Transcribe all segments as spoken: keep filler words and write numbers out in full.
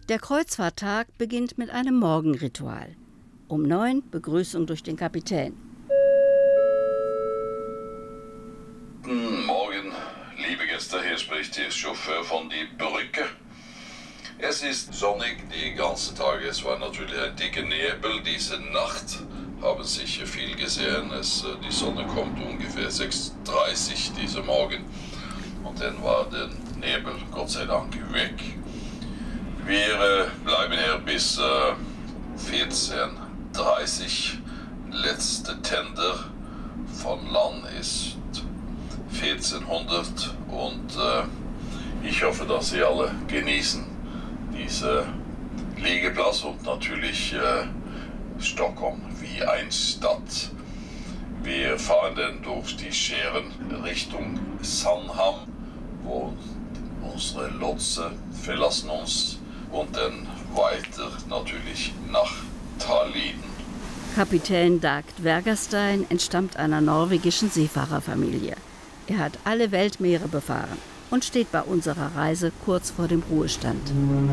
Der Kreuzfahrttag beginnt mit einem Morgenritual. Um neun Begrüßung durch den Kapitän. Guten Morgen, liebe Gäste, hier spricht der Chauffeur von die Brücke. Es ist sonnig die ganze Tage, es war natürlich ein dicker Nebel. Diese Nacht haben sicher viel gesehen. Es, die Sonne kommt ungefähr sechs Uhr dreißig diese Morgen und dann war der Nebel Gott sei Dank weg. Wir äh, bleiben hier bis äh, vierzehn Uhr dreißig. Letzte Tender von Land ist vierzehnhundert und äh, ich hoffe, dass Sie alle genießen diese Liegeplatz und natürlich äh, Stockholm wie eine Stadt. Wir fahren dann durch die Schären Richtung Sandhamn, wo unsere Lotse verlassen uns und dann weiter natürlich nach Tallinn. Kapitän Dag Dvergastein entstammt einer norwegischen Seefahrerfamilie. Er hat alle Weltmeere befahren und steht bei unserer Reise kurz vor dem Ruhestand.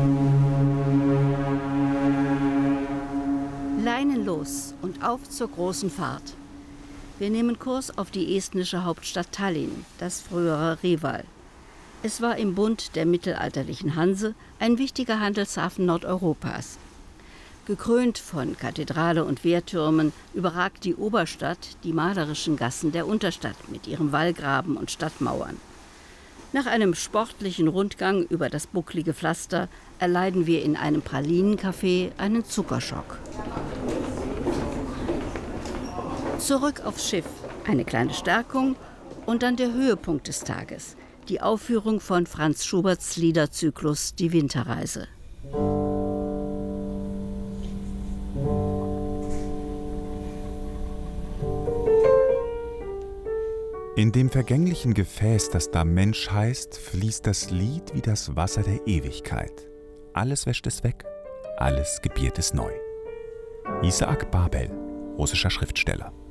Leinen los und auf zur großen Fahrt. Wir nehmen Kurs auf die estnische Hauptstadt Tallinn, das frühere Reval. Es war im Bund der mittelalterlichen Hanse ein wichtiger Handelshafen Nordeuropas. Gekrönt von Kathedrale und Wehrtürmen überragt die Oberstadt die malerischen Gassen der Unterstadt mit ihrem Wallgraben und Stadtmauern. Nach einem sportlichen Rundgang über das bucklige Pflaster erleiden wir in einem Pralinencafé einen Zuckerschock. Zurück aufs Schiff, eine kleine Stärkung und dann der Höhepunkt des Tages, die Aufführung von Franz Schuberts Liederzyklus Die Winterreise. In dem vergänglichen Gefäß, das da Mensch heißt, fließt das Lied wie das Wasser der Ewigkeit. Alles wäscht es weg, alles gebiert es neu. Isaac Babel, russischer Schriftsteller.